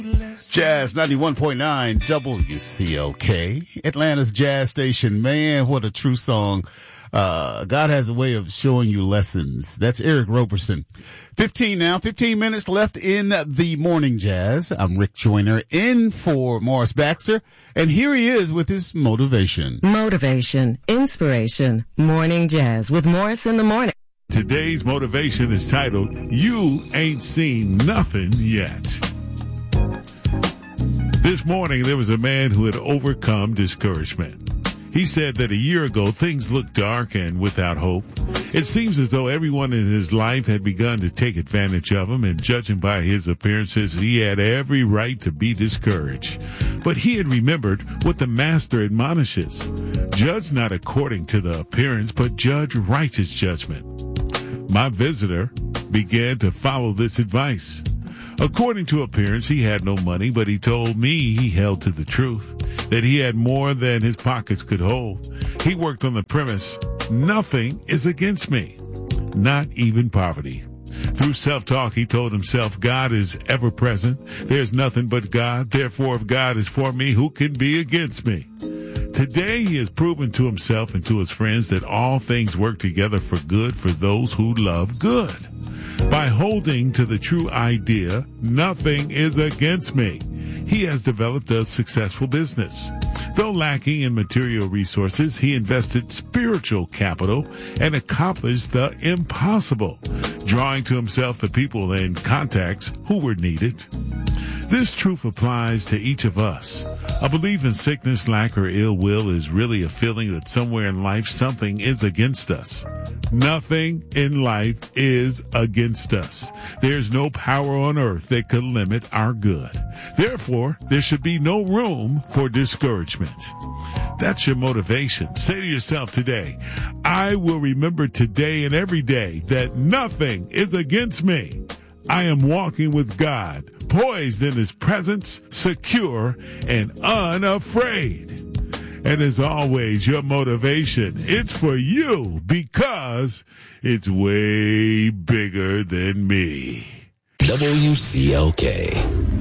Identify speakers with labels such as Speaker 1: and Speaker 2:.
Speaker 1: Jazz 91.9 WCLK, Atlanta's jazz station. Man, what a true song. God has a way of showing you lessons. That's Eric Roberson. 15 minutes left in the morning jazz. I'm Rick Joyner in for Morris Baxter. And here he is with his motivation.
Speaker 2: Motivation, inspiration, morning jazz with Morris in the morning.
Speaker 3: Today's motivation is titled, You Ain't Seen Nothing Yet. This morning, there was a man who had overcome discouragement. He said that a year ago, things looked dark and without hope. It seems as though everyone in his life had begun to take advantage of him, and judging by his appearances, he had every right to be discouraged. But he had remembered what the Master admonishes. Judge not according to the appearance, but judge righteous judgment. My visitor began to follow this advice. According to appearance, he had no money, but he told me he held to the truth, that he had more than his pockets could hold. He worked on the premise, nothing is against me, not even poverty. Through self-talk, he told himself, God is ever present. There's nothing but God. Therefore, if God is for me, who can be against me? Today, he has proven to himself and to his friends that all things work together for good for those who love good. By holding to the true idea, nothing is against me, he has developed a successful business. Though lacking in material resources, he invested spiritual capital and accomplished the impossible, drawing to himself the people and contacts who were needed. This truth applies to each of us. A belief in sickness, lack, or ill will is really a feeling that somewhere in life something is against us. Nothing in life is against us. There's no power on earth that could limit our good. Therefore, there should be no room for discouragement. That's your motivation. Say to yourself today, I will remember today and every day that nothing is against me. I am walking with God, poised in his presence, secure and unafraid. And as always, your motivation, it's for you because it's way bigger than me.
Speaker 4: WCLK.